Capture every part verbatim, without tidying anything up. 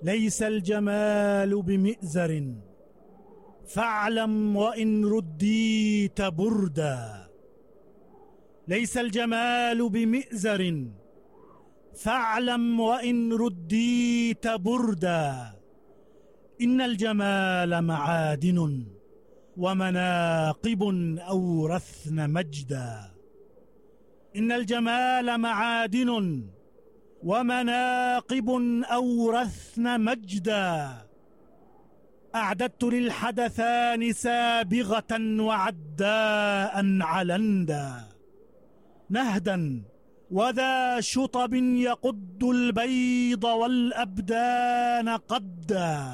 ليس الجمال بمئزر فاعلم وإن رديت بردا. ليس الجمال بمئزر فاعلم وإن رديت بردا. إن الجمال معادن ومناقب أورثن مجدا. إن الجمال معادن ومناقب أورثن مجدا. أعددت للحدثان سابغة وعداء علندا. نهدا وذا شطب يقد البيض والأبدان قدا.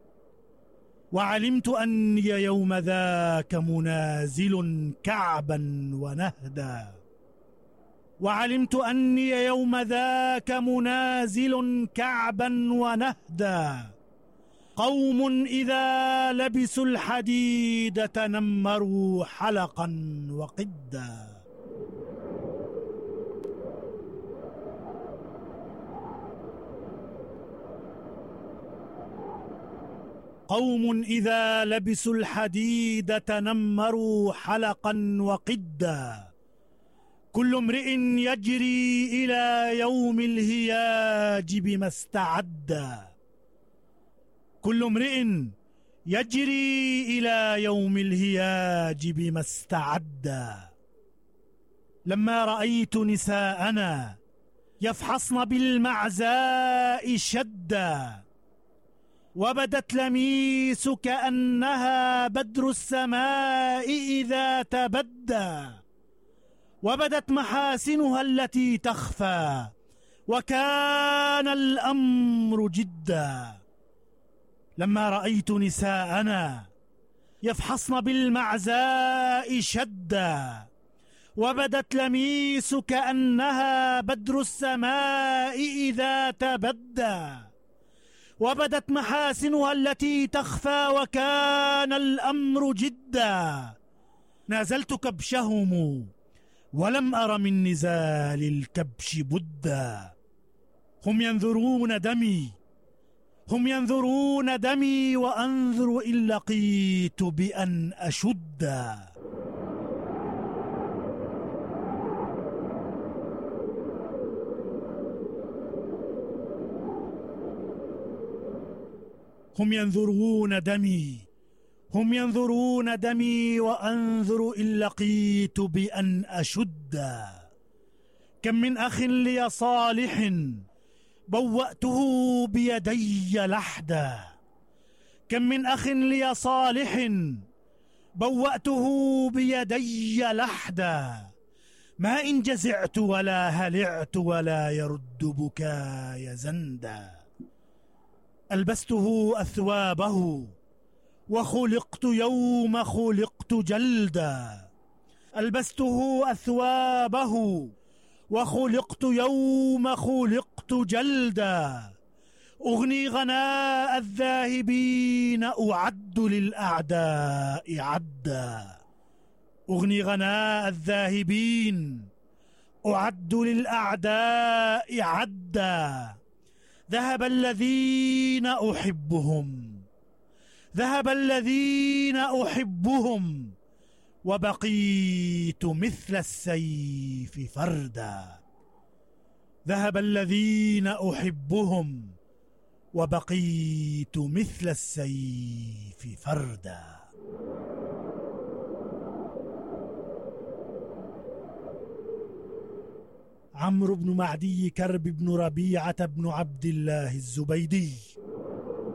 وعلمت أني يوم ذاك منازل كعبا ونهدا. وعلمت أني يوم ذاك منازل كعبا ونهدا. قوم إذا لبسوا الحديد تنمروا حلقا وقدا. قوم إذا لبسوا الحديد تنمروا حلقا وقدا. كل امرئ يجري إلى يوم الهياج بما استعد. كل امرئ يجري إلى يوم الهياج بما استعد. لما رأيت نساءنا يفحصن بالمعزاء شدا. وبدت لميس كأنها بدر السماء إذا تبدى. وبدت محاسنها التي تخفى وكان الأمر جدا. لما رأيت نساءنا يفحصن بالمعزاء شدا. وبدت لميس كأنها بدر السماء إذا تبدى. وبدت محاسنها التي تخفى وكان الأمر جدا. نازلت كبشهم ولم أر من نزال الكبش بدا. هم ينظرون دمي هم ينظرون دمي وأنظر إن لقيت بأن أشدا. هم ينظرون دمي هم ينظرون دمي وأنظر إن لقيت بأن أشدا. كم من أخ لي صالح بوأته بيدي لحدا. كم من أخ لي صالح بوأته بيدي لحدا. ما إن جزعت ولا هلعت ولا يرد بكاي زندا. ألبسته أثوابه وخلقت يوم خلقت جلدا. ألبسته أثوابه وخلقت يوم خلقت جلدا. أغني غناء الذاهبين أعد للأعداء عدا. أغني غناء الذاهبين أعد للأعداء عدا. ذهب الذين أحبهم ذهب الذين أحبهم وبقيت مثل السيف فردا. ذهب الذين أحبهم وبقيت مثل السيف فردا. عمرو بن معدي كرب بن ربيعة بن عبد الله الزبيدي.